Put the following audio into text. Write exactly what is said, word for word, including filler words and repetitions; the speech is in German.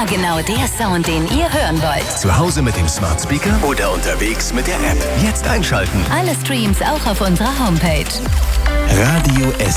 Immer genau der Sound, den ihr hören wollt. Zu Hause mit dem Smart Speaker oder unterwegs mit der App. Jetzt einschalten. Alle Streams auch auf unserer Homepage. Radio S.